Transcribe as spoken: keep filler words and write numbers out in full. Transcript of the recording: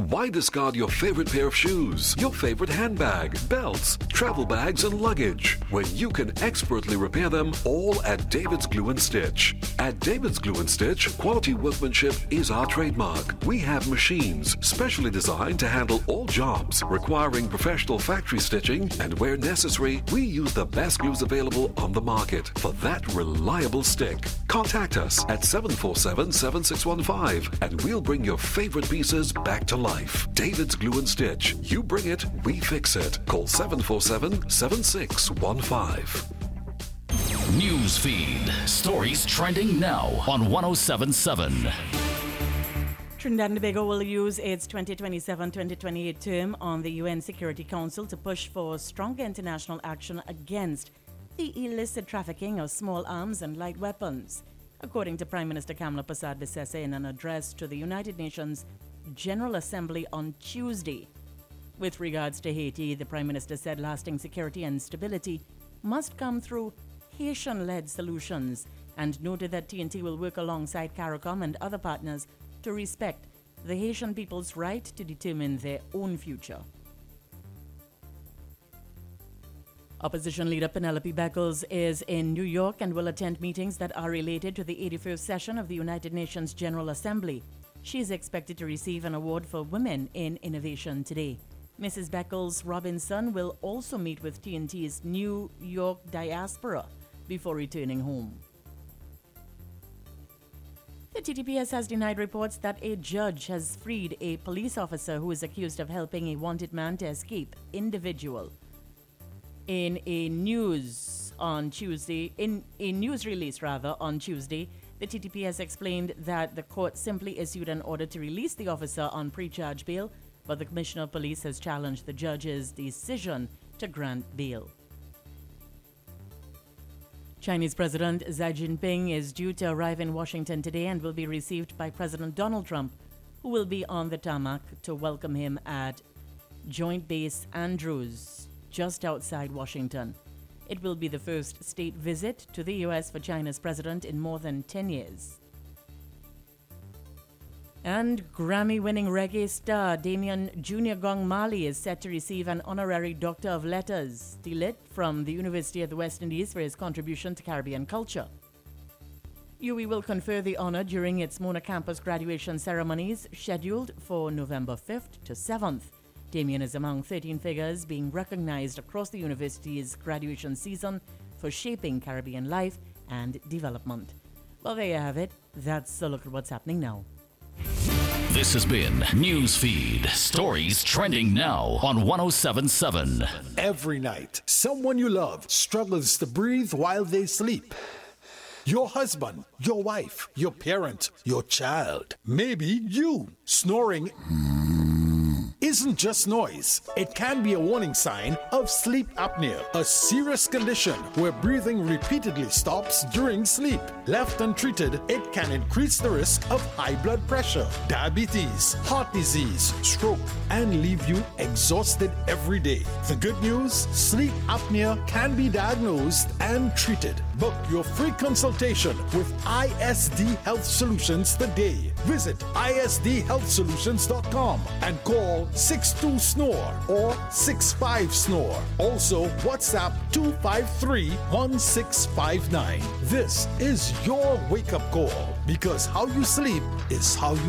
Why discard your favorite pair of shoes, your favorite handbag, belts, travel bags, and luggage when you can expertly repair them all at David's Glue and Stitch? At David's Glue and Stitch, quality workmanship is our trademark. We have machines specially designed to handle all jobs requiring professional factory stitching, and where necessary, we use the best glues available on the market for that reliable stick. Contact us at seven four seven, seven six one five and we'll bring your favorite pieces back to life. David's Glue and Stitch. You bring it, we fix it. Call seven four seven, seven six one five. News feed. Stories trending now on one oh seven point seven. Trinidad and Tobago will use its twenty twenty-seven twenty twenty-eight term on the U N Security Council to push for stronger international action against the illicit trafficking of small arms and light weapons, according to Prime Minister Kamla Persad-Bissesseh in an address to the United Nations General Assembly on Tuesday. With regards to Haiti, the Prime Minister said lasting security and stability must come through Haitian-led solutions, and noted that T N T will work alongside CARICOM and other partners to respect the Haitian people's right to determine their own future. Opposition leader Penelope Beckles is in New York and will attend meetings that are related to the eighty-first session of the United Nations General Assembly. She is expected to receive an award for women in innovation today. Missus Beckles Robinson will also meet with T N T's New York diaspora before returning home. The T T P S has denied reports that a judge has freed a police officer who is accused of helping a wanted man to escape individual. In a news on Tuesday, in a news release rather on Tuesday, the T T P S explained that the court simply issued an order to release the officer on pre-charge bail, but the Commissioner of Police has challenged the judge's decision to grant bail. Chinese President Xi Jinping is due to arrive in Washington today and will be received by President Donald Trump, who will be on the tarmac to welcome him at Joint Base Andrews, just outside Washington. It will be the first state visit to the U S for China's president in more than ten years. And Grammy-winning reggae star Damien Junior Gong Marley is set to receive an honorary Doctor of Letters, D Litt, from the University of the West Indies for his contribution to Caribbean culture. U W I will confer the honor during its Mona campus graduation ceremonies scheduled for November fifth to seventh. Damien is among thirteen figures being recognized across the university's graduation season for shaping Caribbean life and development. Well, there you have it. That's a look at what's happening now. This has been Newsfeed. Stories trending now on one oh seven point seven. Every night, someone you love struggles to breathe while they sleep. Your husband, your wife, your parent, your child, maybe you. Snoring isn't just noise. It can be a warning sign of sleep apnea, a serious condition where breathing repeatedly stops during sleep. Left untreated, it can increase the risk of high blood pressure, diabetes, heart disease, stroke, and leave you exhausted every day. The good news, sleep apnea can be diagnosed and treated. Book your free consultation with I S D Health Solutions today. Visit I S D health solutions dot com and call six two S N O R or six five S N O R. Also, WhatsApp two five three, one six five nine. This is your wake-up call, because how you sleep is how you